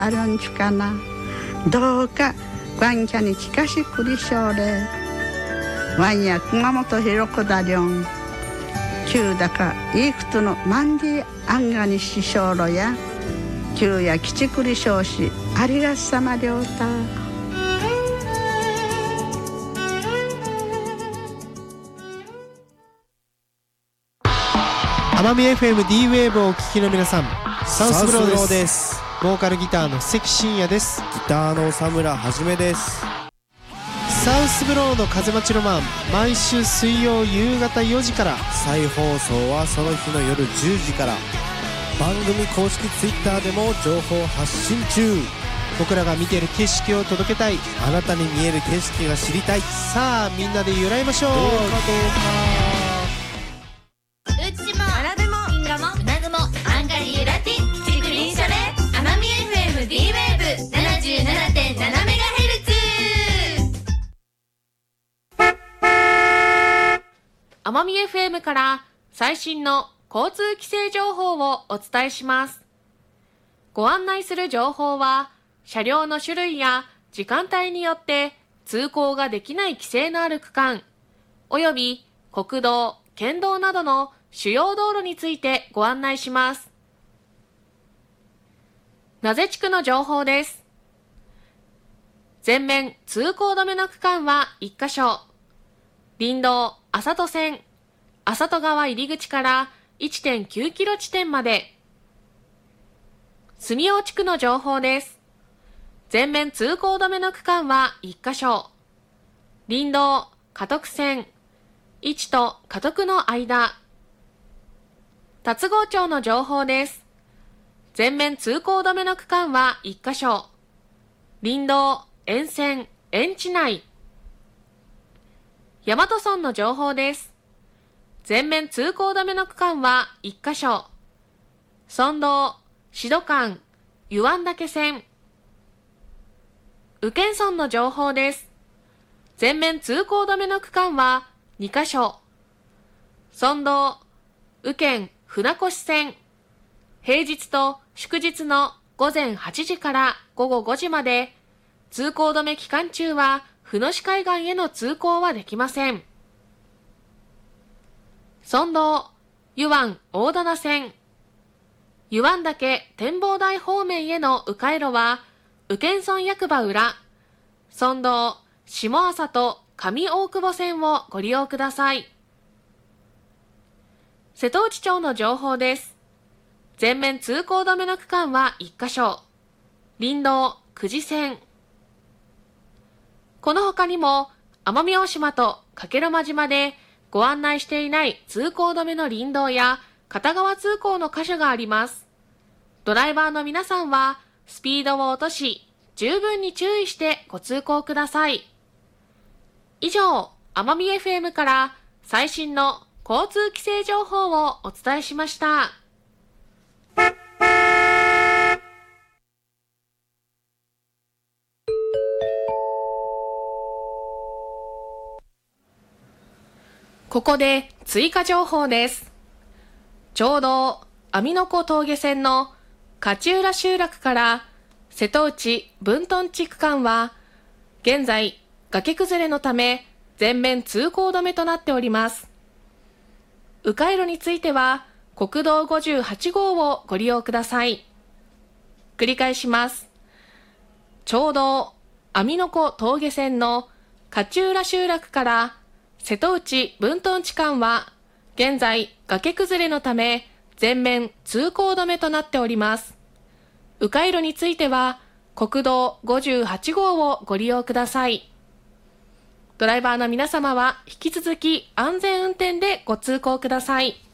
あるんちゅかな。どうかワンキャに近しくりしょうれ。ワンや熊本広子だりょん。旧だかいいくとのマンディアンガにししょうろや。旧やきちくりしょうしありがさまりょうた。 奄美 FM D-Wave をお聞きの皆さん、サウスブローです。ボーカルギターの関真也です。 ギターの佐村はじめです。 サウスブローの風待ちロマン、毎週水曜夕方4時から、 再放送はその日の夜10時から。番組公式ツイッターでも情報発信中。 僕らが見ている景色を届けたい、 あなたに見える景色が知りたい。 さあみんなで揺らいましょう。 どうかどうか。 うちもあらでもみんなもうなぐもアンガリーラティキチクリンシャレ奄美 FM D-Wave 77.7 メガヘルツ。 奄美 FM から最新の交通規制情報をお伝えします。ご案内する情報は、車両の種類や時間帯によって通行ができない規制のある区間、および国道、県道などの主要道路についてご案内します。名瀬地区の情報です。全面通行止めの区間は1カ所。林道麻戸線、麻戸川入り口から 1.9 キロ地点まで。住尾地区の情報です。全面通行止めの区間は1カ所。林道加徳線、市と加徳の間。龍郷町の情報です。全面通行止めの区間は1カ所。林道沿線、園地内。大和村の情報です。全面通行止めの区間は1カ所。村道、志土間、湯湾岳線。宇検村の情報です。全面通行止めの区間は2カ所。村道、宇検船越線。平日と祝日の午前8時から午後5時まで、通行止め期間中は船越海岸への通行はできません。村道、湯湾大棚線。湯湾岳展望台方面への迂回路は、宇検村役場裏、村道、下朝と上大久保線をご利用ください。瀬戸内町の情報です。全面通行止めの区間は1カ所。林道、久慈線。この他にも、奄美大島と加計呂麻島でご案内していない通行止めの林道や片側通行の箇所があります。ドライバーの皆さんはスピードを落とし、十分に注意してご通行ください。以上、奄美 FM から最新の交通規制情報をお伝えしました。ここで追加情報です。ちょうど網の子峠線の勝浦集落から瀬戸内分屯地区間は現在崖崩れのため全面通行止めとなっております。迂回路については国道58号をご利用ください。繰り返します。ちょうど網の子峠線の勝浦集落から瀬戸内分屯地間は現在崖崩れのため全面通行止めとなっております。迂回路については国道58号をご利用ください。ドライバーの皆様は引き続き安全運転でご通行ください。